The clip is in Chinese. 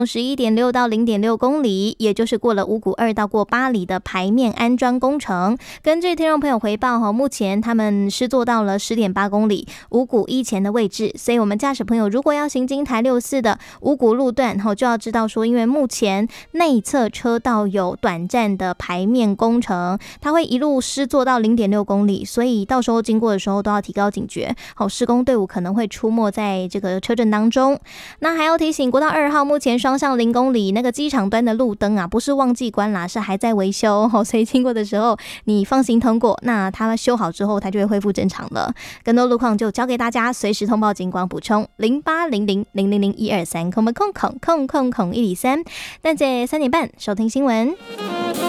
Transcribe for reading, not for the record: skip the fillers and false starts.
11.6到0.6公里，也就是过了五股2到过8里的排面安装工程。根据听众朋友回报，目前他们施作到了10.8公里，五股1前的位置。所以我们驾驶朋友如果要行经台64的五股路段，就要知道说，因为目前内侧车道有短暂的排面工程，它会一路施作到0.6公里，所以到时候经过的时候都要提高警觉。施工队伍可能会出没在这个车阵当中。那还要提醒，国道2号目前双向0公里那个机场端的路灯啊，不是忘记关啦，是还在维修，所以经过的时候你放心通过。那它修好之后，它就会恢复正常了。更多路况就交给大家随时通报警广补充0800000123，空103。但在3点半收听新闻。